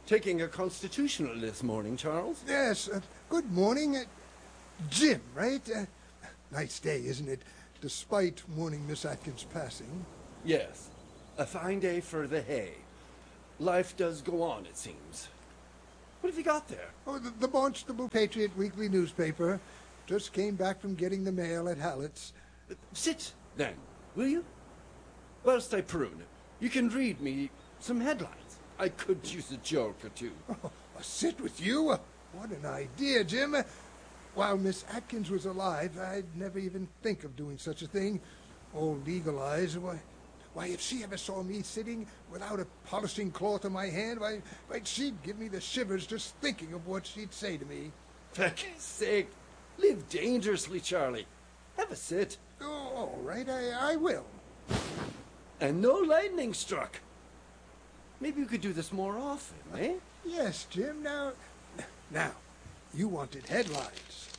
Taking a constitutional this morning, Charles? Yes, good morning. Jim, right? Nice day, isn't it? Despite mourning Miss Atkins' passing. Yes. A fine day for the hay. Life does go on, it seems. What have you got there? Oh, the Barnstable Patriot weekly newspaper. Just came back from getting the mail at Hallett's. Sit, then, will you? Whilst I prune, you can read me some headlines. I could use a joke or two. Oh, sit with you? What an idea, Jim. While Miss Atkins was alive, I'd never even think of doing such a thing. Oh, legalize. Why, if she ever saw me sitting without a polishing cloth in my hand, why, she'd give me the shivers just thinking of what she'd say to me. Feck's sake. Live dangerously, Charlie. Have a sit. Oh, all right, I will. And no lightning struck. Maybe we could do this more often, eh? Yes, Jim. Now, you wanted headlines.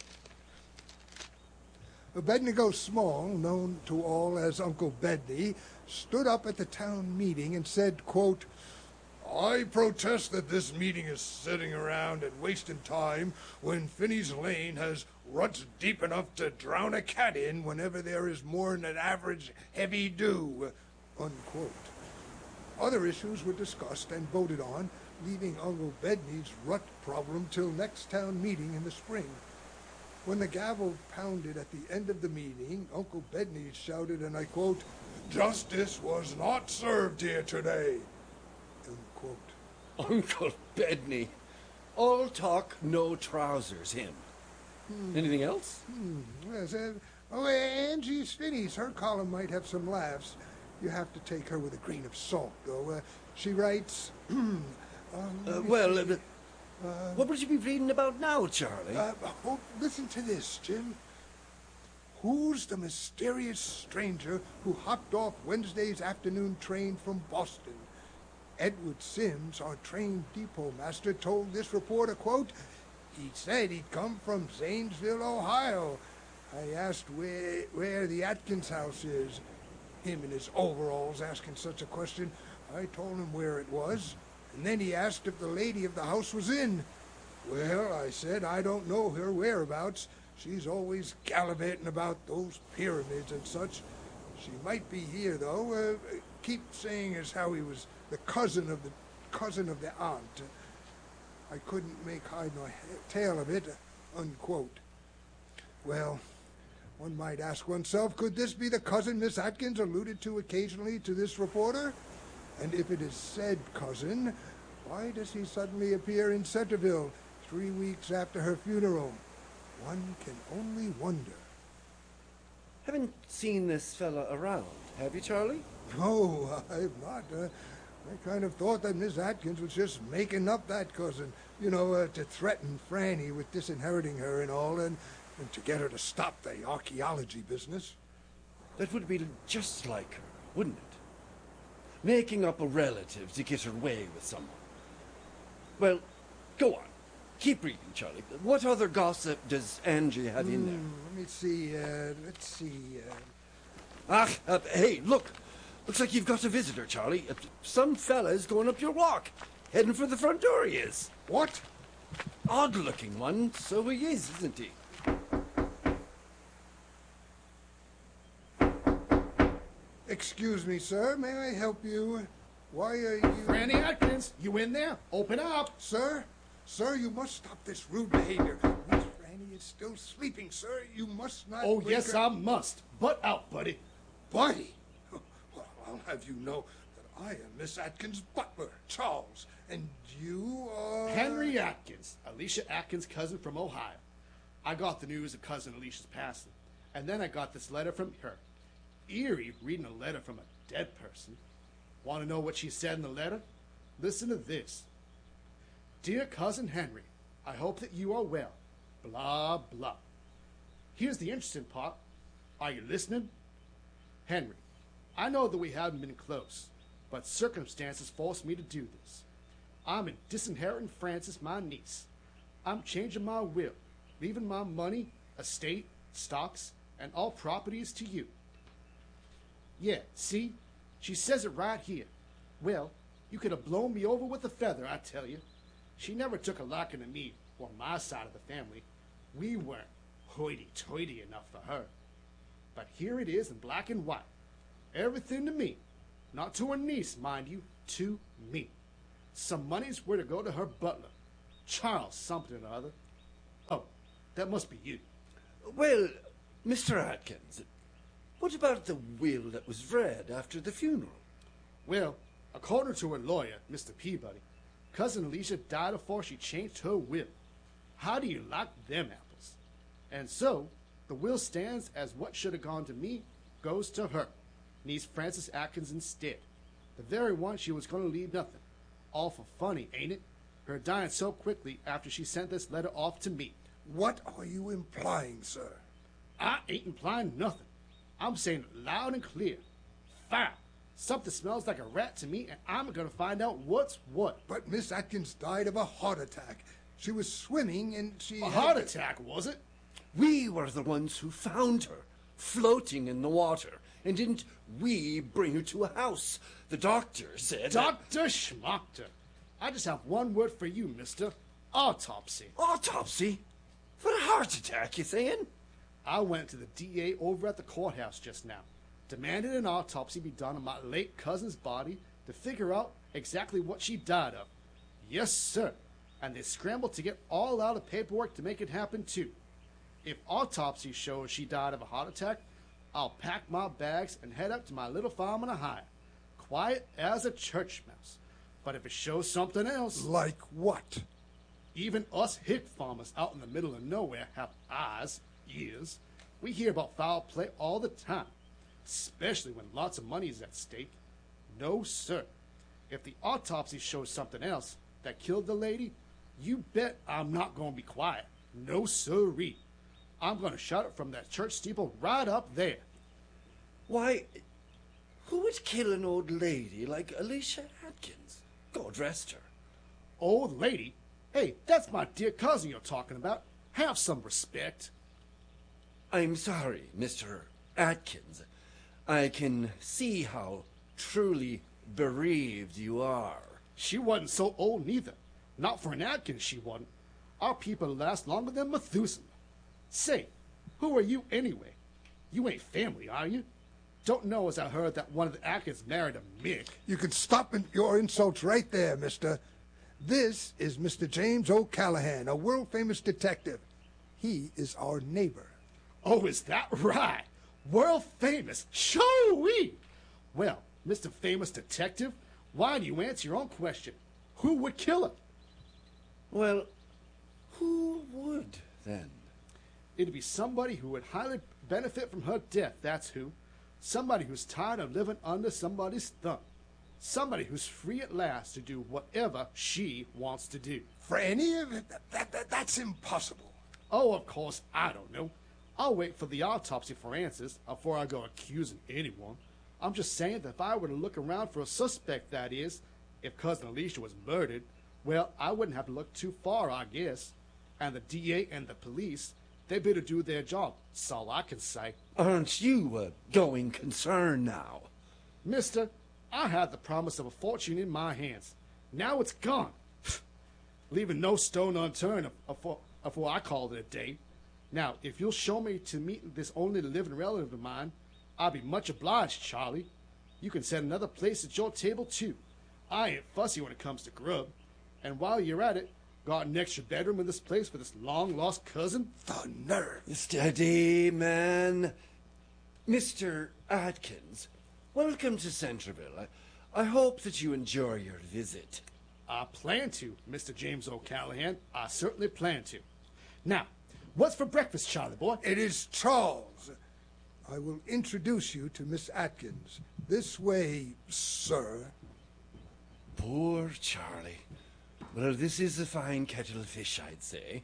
Abednego Small, known to all as Uncle Bedney, stood up at the town meeting and said, quote, "I protest that this meeting is sitting around and wasting time when Finney's Lane has ruts deep enough to drown a cat in whenever there is more than an average heavy dew," unquote. Other issues were discussed and voted on, leaving Uncle Bedney's rut problem till next town meeting in the spring. When the gavel pounded at the end of the meeting, Uncle Bedney shouted, and I quote, "Justice was not served here today," unquote. Uncle Bedney. All talk, no trousers, him. Anything else? Yes, Angie Finney's, her column might have some laughs. You have to take her with a grain of salt, though. She writes, what would you be reading about now, Charlie? Listen to this, Jim. Who's the mysterious stranger who hopped off Wednesday's afternoon train from Boston? Edward Sims, our train depot master, told this reporter, quote, "He said he'd come from Zanesville, Ohio. I asked where the Atkins house is. Him in his overalls asking such a question. I told him where it was, and then he asked if the lady of the house was in. Well, I said, I don't know her whereabouts. She's always gallivanting about those pyramids and such. She might be here, though. Keep saying as how he was the cousin of the aunt. I couldn't make hide nor tail of it," unquote. Well, one might ask oneself, could this be the cousin Miss Atkins alluded to occasionally to this reporter? And if it is said cousin, why does he suddenly appear in Centerville 3 weeks after her funeral? One can only wonder. Haven't seen this fella around, have you, Charlie? No, I've not. I kind of thought that Miss Atkins was just making up that cousin, to threaten Franny with disinheriting her and all, and to get her to stop the archaeology business. That would be just like her, wouldn't it? Making up a relative to get her way with someone. Well, go on. Keep reading, Charlie. What other gossip does Angie have in there? Let me see. Let's see. Hey, look. Looks like you've got a visitor, Charlie. Some fella's going up your walk. Heading for the front door, he is. What? Odd-looking one, so he is, isn't he? Excuse me, sir. May I help you? Why are you... Franny Atkins, you in there? Open up. Sir? Sir, you must stop this rude behavior. Miss Franny is still sleeping, sir. You must not... Oh, yes, I must. Butt out, buddy. Buddy? Well, I'll have you know that I am Miss Atkins' butler, Charles, and you are... Henry Atkins, Alicia Atkins' cousin from Ohio. I got the news of cousin Alicia's passing, and then I got this letter from her. Eerie reading a letter from a dead person. Want to know what she said in the letter? Listen to this. Dear Cousin Henry, I hope that you are well. Blah, blah. Here's the interesting part. Are you listening? Henry, I know that we haven't been close, but circumstances forced me to do this. I'm disinheriting Frances, my niece. I'm changing my will, leaving my money, estate, stocks, and all properties to you. Yeah, see? She says it right here. Well, you could have blown me over with a feather, I tell you. She never took a liking to me or my side of the family. We weren't hoity-toity enough for her. But here it is in black and white. Everything to me. Not to her niece, mind you, to me. Some monies were to go to her butler, Charles something or other. Oh, that must be you. Well, Mr. Atkins, what about the will that was read after the funeral? Well, according to her lawyer, Mr. Peabody, Cousin Alicia died before she changed her will. How do you like them apples? And so, the will stands as what should have gone to me goes to her, niece Frances Atkins instead. The very one she was going to leave nothing. Awful funny, ain't it? Her dying so quickly after she sent this letter off to me. What are you implying, sir? I ain't implying nothing. I'm saying it loud and clear. Foul. Something smells like a rat to me, and I'm going to find out what's what. But Miss Atkins died of a heart attack. She was swimming and she... A heart attack, was it? We were the ones who found her, floating in the water. And didn't we bring her to a house? The doctor said... Dr. Schmachter. I just have one word for you, mister. Autopsy. Autopsy? For a heart attack, you saying? I went to the DA over at the courthouse just now. Demanded an autopsy be done on my late cousin's body to figure out exactly what she died of. Yes, sir. And they scrambled to get all out of paperwork to make it happen, too. If autopsy shows she died of a heart attack, I'll pack my bags and head up to my little farm in Ohio. Quiet as a church mouse. But if it shows something else... Like what? Even us hick farmers out in the middle of nowhere have eyes, ears. We hear about foul play all the time, especially when lots of money is at stake. No, sir. If the autopsy shows something else that killed the lady, you bet I'm not going to be quiet. No, sirree. I'm going to shout it from that church steeple right up there. Why, who would kill an old lady like Alicia Atkins? God rest her. Old lady? Hey, that's my dear cousin you're talking about. Have some respect. I'm sorry, Mr. Atkins. I can see how truly bereaved you are. She wasn't so old neither. Not for an Atkins, she wasn't. Our people last longer than Methuselah. Say, who are you anyway? You ain't family, are you? Don't know as I heard that one of the Atkins married a Mick. You can stop your insults right there, mister. This is Mr. James O'Callahan, a world-famous detective. He is our neighbor. Oh, is that right? World famous. Shoo-wee! Well, Mr. Famous Detective, why don't you answer your own question? Who would kill her? Well, who would, then? It'd be somebody who would highly benefit from her death, that's who. Somebody who's tired of living under somebody's thumb. Somebody who's free at last to do whatever she wants to do. For any of it, that's impossible. Oh, of course, I don't know. I'll wait for the autopsy for answers before I go accusing anyone. I'm just saying that if I were to look around for a suspect, that is, if Cousin Alicia was murdered, well, I wouldn't have to look too far, I guess. And the DA and the police, they better do their job, that's all I can say. Aren't you a going concern now? Mister, I had the promise of a fortune in my hands. Now it's gone. Leaving no stone unturned before I called it a day. Now, if you'll show me to meet this only living relative of mine, I'll be much obliged, Charlie. You can set another place at your table, too. I ain't fussy when it comes to grub. And while you're at it, got an extra bedroom in this place for this long-lost cousin? The nerve. Steady, man. Mr. Atkins, welcome to Centreville. I hope that you enjoy your visit. I plan to, Mr. James O'Callahan. I certainly plan to. Now, what's for breakfast, Charlie boy? It is Charles. I will introduce you to Miss Atkins. This way, sir. Poor Charlie. Well, this is a fine kettle of fish, I'd say.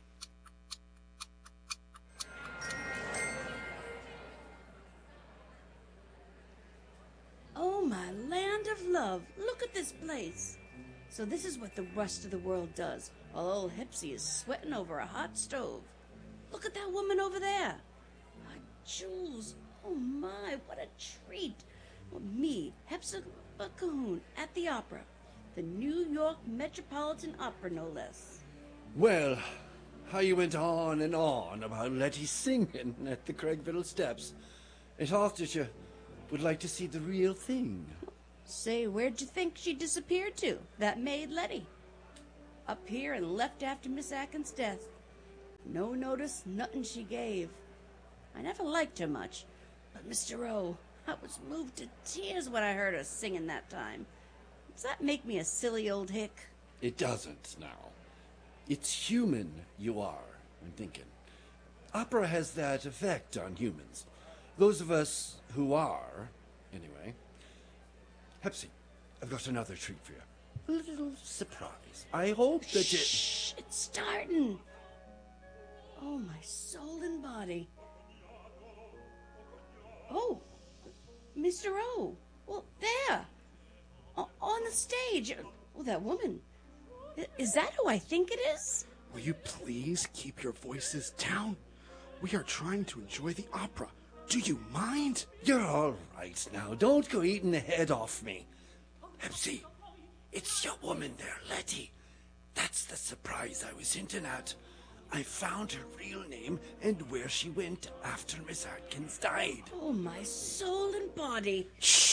Oh, my land of love. Look at this place. So this is what the rest of the world does, while old Hepsy is sweating over a hot stove. Look at that woman over there. My jewels. Oh, my, what a treat. Well, me, Hepzibah Cahoon, at the opera. The New York Metropolitan Opera, no less. Well, how you went on and on about Letty singing at the Craigville steps. I thought that you would like to see the real thing. Say, where'd you think she disappeared to, that maid Letty? Up here and left after Miss Atkins' death. No notice, nothing she gave. I never liked her much, but Mr. O, I was moved to tears when I heard her singing that time. Does that make me a silly old hick? It doesn't now. It's human you are, I'm thinking. Opera has that effect on humans. Those of us who are, anyway. Hepsy, I've got another treat for you. A little surprise. I hope that Shh, it's starting. Oh, my soul and body. Oh, Mr. O. Well, there. On the stage. Oh, that woman. Is that who I think it is? Will you please keep your voices down? We are trying to enjoy the opera. Do you mind? You're all right now. Don't go eating the head off me. Hepsy, it's your woman there, Letty. That's the surprise I was hinting at. I found her real name and where she went after Miss Atkins died. Oh, my soul and body. Shh!